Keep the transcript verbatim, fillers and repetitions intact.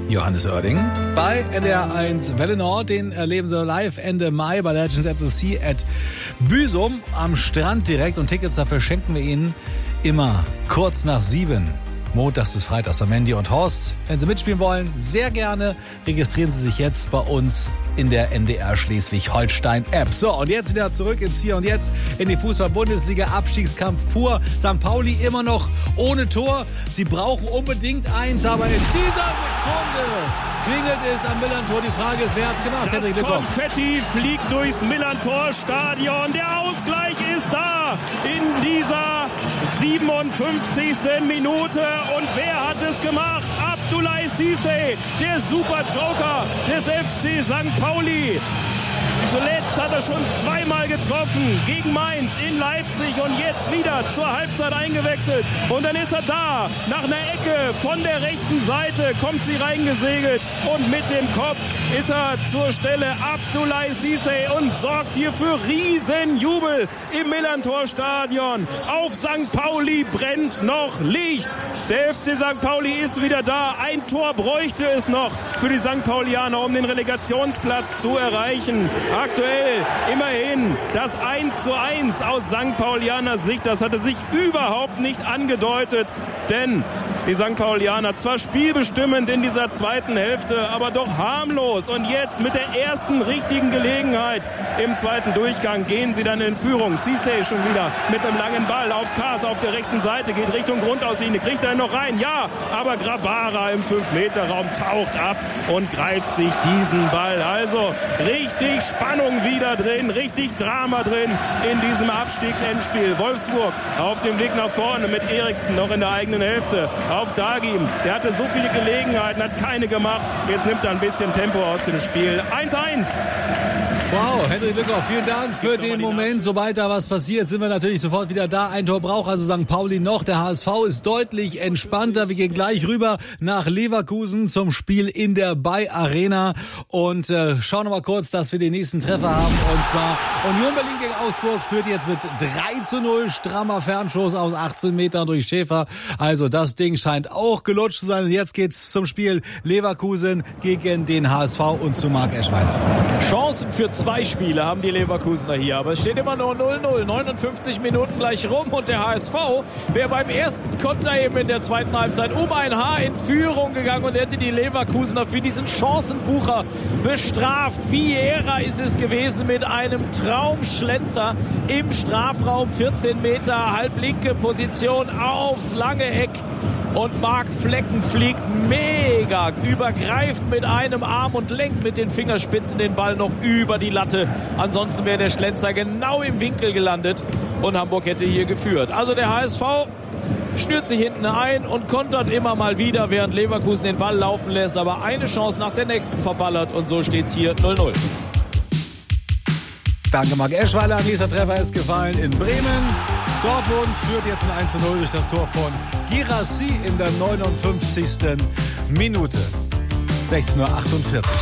Johannes Oerding bei N D R eins Welle Nord. Den erleben Sie live Ende Mai bei Legends at the Sea at Büsum am Strand direkt. Und Tickets dafür schenken wir Ihnen immer kurz nach sieben. Montags bis Freitags bei Mandy und Horst. Wenn Sie mitspielen wollen, sehr gerne. Registrieren Sie sich jetzt bei uns in der N D R Schleswig-Holstein-App. So, und jetzt wieder zurück ins Hier und Jetzt in die Fußball-Bundesliga. Abstiegskampf pur. Sankt Pauli immer noch ohne Tor. Sie brauchen unbedingt eins, aber in dieser Sekunde klingelt es am Millantor. Die Frage ist, wer hat's gemacht? Das Konfetti fliegt durchs Millantor-Stadion. Der Ausgleich ist da in dieser siebenundfünfzigsten Minute. Und wer hat es gemacht? Abdoulaye Cissé, der Super-Joker des F C Sankt Pauli. Zuletzt hat er schon zweimal getroffen gegen Mainz in Leipzig und jetzt wieder zur Halbzeit eingewechselt. Und dann ist er da. Nach einer Ecke von der rechten Seite kommt sie reingesegelt und mit dem Kopf ist er zur Stelle. Abdoulaye Cissé und sorgt hier für Riesenjubel im Millantor-Stadion. Auf Sankt Pauli brennt noch Licht. Der F C Sankt Pauli ist wieder da. Ein Tor bräuchte es noch für die Sankt Paulianer, um den Relegationsplatz zu erreichen. Aktuell immerhin das eins zu eins aus Sankt Paulianer Sicht. Das hatte sich überhaupt nicht angedeutet, denn die Sankt Paulianer zwar spielbestimmend in dieser zweiten Hälfte, aber doch harmlos. Und jetzt mit der ersten richtigen Gelegenheit im zweiten Durchgang gehen sie dann in Führung. Cissé schon wieder mit einem langen Ball auf Kaas auf der rechten Seite, geht Richtung Grundauslinie. Kriegt er ihn noch rein? Ja, aber Grabara im fünf Meter Raum taucht ab und greift sich diesen Ball. Also richtig Spannung wieder drin, richtig Drama drin in diesem Abstiegsendspiel. Wolfsburg auf dem Weg nach vorne mit Eriksen noch in der eigenen Hälfte. Auf Dagim, der hatte so viele Gelegenheiten, hat keine gemacht. Jetzt nimmt er ein bisschen Tempo aus dem Spiel. eins eins. Wow, Henry Lückhoff, vielen Dank für den Moment. Sobald da was passiert, sind wir natürlich sofort wieder da. Ein Tor braucht also Sankt Pauli noch. Der H S V ist deutlich entspannter. Wir gehen gleich rüber nach Leverkusen zum Spiel in der Bay Arena und äh, schauen noch mal kurz, dass wir den nächsten Treffer haben. Und zwar Union Berlin gegen Augsburg führt jetzt mit drei zu null. Strammer Fernschuss aus achtzehn Metern durch Schäfer. Also das Ding scheint auch gelutscht zu sein. Und jetzt geht's zum Spiel Leverkusen gegen den H S V und zu Marc Eschweiler. Chancen für zwei Spiele haben die Leverkusener hier, aber es steht immer nur null null, neunundfünfzig Minuten gleich rum und der H S V wäre beim ersten Konter eben in der zweiten Halbzeit um ein Haar in Führung gegangen und hätte die Leverkusener für diesen Chancenbucher bestraft. Vieira ist es gewesen mit einem Traumschlenzer im Strafraum, vierzehn Meter, halblinke Position aufs lange Eck. Und Marc Flecken fliegt mega, übergreift mit einem Arm und lenkt mit den Fingerspitzen den Ball noch über die Latte. Ansonsten wäre der Schlenzer genau im Winkel gelandet und Hamburg hätte hier geführt. Also der H S V schnürt sich hinten ein und kontert immer mal wieder, während Leverkusen den Ball laufen lässt. Aber eine Chance nach der nächsten verballert und so steht's hier null null. Danke Marc Eschweiler. Nächster Treffer ist gefallen in Bremen. Dortmund führt jetzt mit eins zu null durch das Tor von Guirassy in der neunundfünfzigsten Minute. sechzehn Uhr achtundvierzig.